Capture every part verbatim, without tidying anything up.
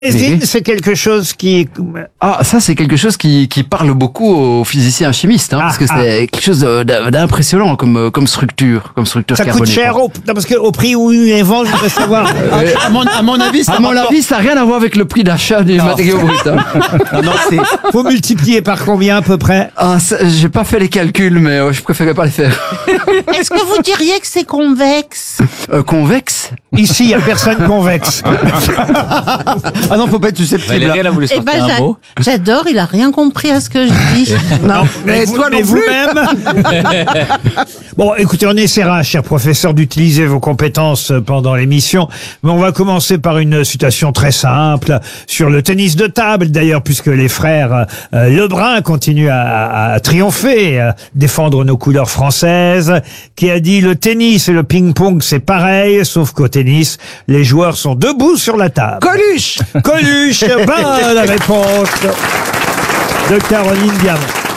Résine, c'est quelque chose qui... Ah, ça, c'est quelque chose qui, qui parle beaucoup aux physiciens chimistes, hein, ah, parce que c'est ah. quelque chose d'impressionnant comme, comme structure, comme structure ça carbonique. Ça coûte cher, au, non, parce qu'au prix où ils les vendent, je voudrais savoir. euh, à, mon, à mon avis, ça n'a rien à voir avec le prix d'achat des non. matériaux bruts. Hein. non, non, c'est... Faut multiplier par combien, à peu près? Ah, j'ai pas fait les calculs, mais euh, je préférais pas les faire. Est-ce que vous diriez que c'est convexe? euh, Convexe? Ici, il y a personne convexe. Ah non, faut pas être susceptible. Valérie, elle a voulu sortir eh ben, un mot. J'adore, il a rien compris à ce que je dis. Non, mais, mais vous, toi mais vous-même. Bon, écoutez, on essaiera, cher professeur, d'utiliser vos compétences pendant l'émission, mais on va commencer par une citation très simple sur le tennis de table, d'ailleurs, puisque les frères euh, Lebrun continuent à, à triompher, à défendre nos couleurs françaises, qui a dit « Le tennis et le ping-pong, c'est pareil, sauf qu'au tennis, les joueurs sont debout sur la table. » Coluche Coluche, bonne la réponse de Caroline Diamant.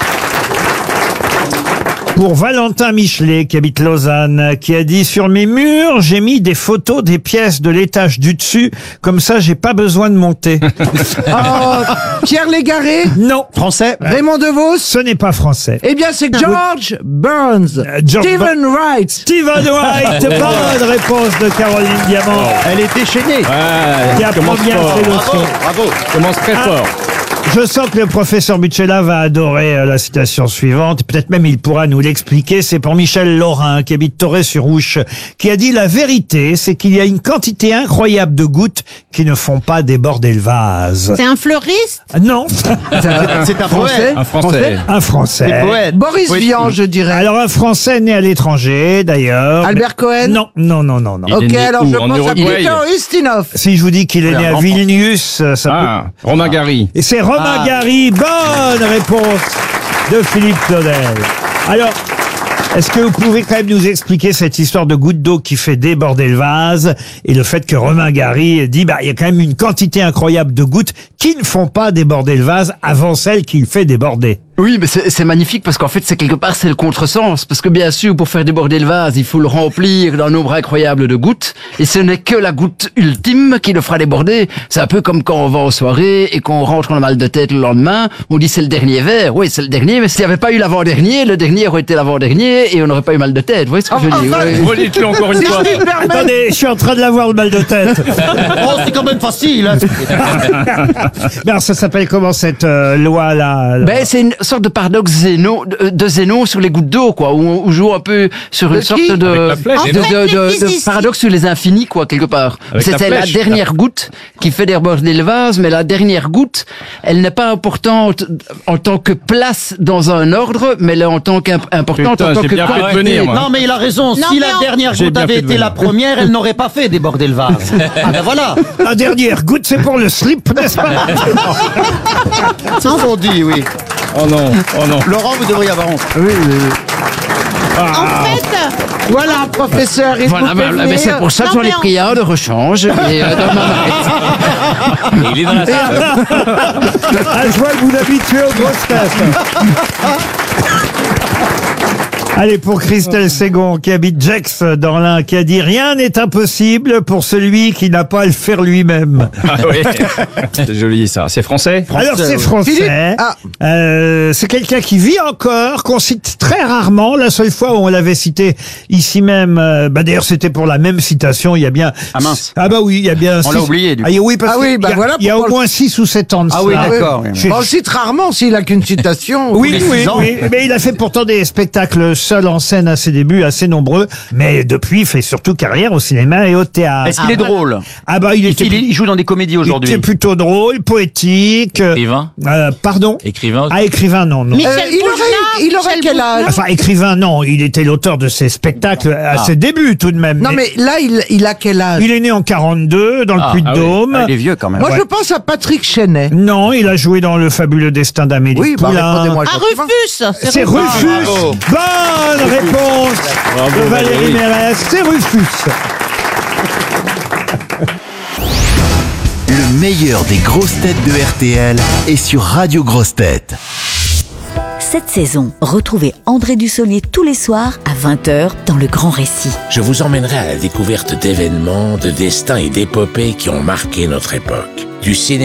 Pour Valentin Michelet, qui habite Lausanne, qui a dit « Sur mes murs, j'ai mis des photos des pièces de l'étage du dessus, comme ça j'ai pas besoin de monter. » Oh, Pierre Légaré? Non. Français? Raymond DeVos? Ce n'est pas français. Eh bien, c'est George Burns. Euh, George Stephen Ba- Wright. Stephen Wright, bonne réponse de Caroline Diamant. Oh. Elle est déchaînée. Ouais, qui apprend bien ses leçons. Bravo, bravo. Commence très ah. fort. Je sens que le professeur Bucella va adorer euh, la citation suivante. Peut-être même il pourra nous l'expliquer. C'est pour Michel Laurin, qui habite Torré-sur-Ouche, qui a dit « La vérité, c'est qu'il y a une quantité incroyable de gouttes qui ne font pas déborder le vase. » C'est un fleuriste? Non. C'est un français. Un français. Un français. Poète. Boris oui. Vian, je dirais. Alors un français né à l'étranger, d'ailleurs. Albert Cohen? Non, non, non, non, non. Ok, alors où, je pense à Peter Ustinov. Si je vous dis qu'il est né à Vilnius, ça ah, peut... Romain Gary. Et c'est Romain ah. Gary. Bonne réponse de Philippe Claudel. Alors, est-ce que vous pouvez quand même nous expliquer cette histoire de goutte d'eau qui fait déborder le vase et le fait que Romain Gary dit bah il y a quand même une quantité incroyable de gouttes qui ne font pas déborder le vase avant celle qui le fait déborder. Oui, mais c'est magnifique parce qu'en fait, c'est quelque part, c'est le contresens. Parce que bien sûr, pour faire déborder le vase, il faut le remplir d'un nombre incroyable de gouttes. Et ce n'est que la goutte ultime qui le fera déborder. C'est un peu comme quand on va aux soirées et qu'on rentre en mal de tête le lendemain. On dit c'est le dernier verre. Oui, c'est le dernier, mais s'il n'y avait pas eu l'avant-dernier, le dernier aurait été l'avant-dernier et on n'aurait pas eu mal de tête. Vous voyez ce que oh, je dis? enfin, oui. Redites-le encore une fois. Attendez, je suis en train de l'avoir le mal de tête. Oh, c'est quand même facile. Hein. Mais alors, ça s'appelle comment cette euh, loi-là? Ben, c'est une sorte de paradoxe Zénon, de, de Zénon sur les gouttes d'eau, quoi, où on joue un peu sur une de sorte qui de, de, fait, de, de, de, de paradoxe sur les infinis, quoi, quelque part. C'est la, la dernière goutte qui fait déborder le vase, mais la dernière goutte, elle n'est pas importante en tant que place dans un ordre, mais elle est en tant qu'importante en tant que bien fait de venir, moi. Non, mais il a raison. Non, si la on... dernière goutte avait été la première, elle n'aurait pas fait déborder le vase. Ah ben voilà. La dernière goutte, c'est pour le slip, n'est-ce pas? C'est ce qu'on dit, oui. Oh non, oh non. Laurent, vous devriez avoir honte. Oui, oui, oui. Ah. En fait, voilà, professeur. Il voilà, bah, mais c'est pour ça que j'en ai pris un de rechange. Et euh, dans ma il est dans la salle. Ah, je vois que vous l'habituez aux grosses têtes. Allez, pour Christelle Ségon, qui habite Gex dans l'Ain, qui a dit « Rien n'est impossible pour celui qui n'a pas à le faire lui-même. » Ah oui, c'est joli ça. C'est français? Alors c'est français. Ah. Euh, c'est quelqu'un qui vit encore, qu'on cite très rarement. La seule fois où on l'avait cité ici même, euh, bah d'ailleurs c'était pour la même citation. Il y a bien. Ah mince. Ah bah oui, il y a bien. On six... l'a oublié. Du coup. Ah oui, parce ah oui, bah il y a, voilà il y a au moins six ou sept ans de ça. Ah oui, d'accord. Je... On le cite rarement s'il a qu'une citation. Oui, oui, oui. Mais il a fait pourtant des spectacles seul en scène à ses débuts, assez nombreux. Mais depuis, il fait surtout carrière au cinéma et au théâtre. Est-ce qu'il est drôle? Ah bah il était. Il, il joue dans des comédies aujourd'hui. Il était plutôt drôle, poétique. Écrivain. Euh, pardon. Écrivain. Ah, écrivain, non, non. Michel Euh, il aurait, il aurait quel âge? Enfin, écrivain, non. Il était l'auteur de ses spectacles à Ah. ses débuts, tout de même. Non, mais là, il, il a quel âge? Il est né en quarante-deux, dans le Ah, Puy-de-Dôme. ah oui. Ah, il est vieux quand même. Moi, Ouais. je pense à Patrick Chenet. Non, il a joué dans Le Fabuleux Destin d'Amélie Oui, bah, Poulain. répondez-moi à gentiment. Rufus. C'est Rufus. bravo. Bonne réponse Bravo, de Valérie Valérie. Mérès. C'est Rufus. Le meilleur des grosses têtes de R T L est sur Radio Grosses Têtes. Cette saison, retrouvez André Dussolier tous les soirs à vingt heures dans Le Grand Récit. Je vous emmènerai à la découverte d'événements, de destins et d'épopées qui ont marqué notre époque. Du cinéma